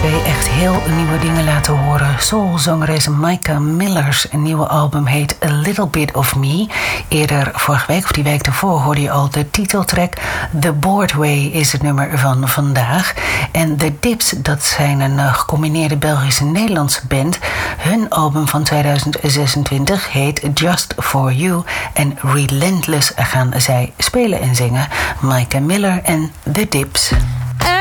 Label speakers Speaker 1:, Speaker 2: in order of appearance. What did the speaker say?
Speaker 1: twee echt heel nieuwe dingen laten horen. Soulzangeres Micah Miller's nieuwe album heet A Little Bit of Me. Eerder vorige week of die week daarvoor hoorde je al de titeltrack. The Board Way is het nummer van vandaag. En The Dips, dat zijn een gecombineerde Belgische-Nederlandse band. Hun album van 2026 heet Just For You. En Relentless gaan zij spelen en zingen. Micah Miller en The Dips.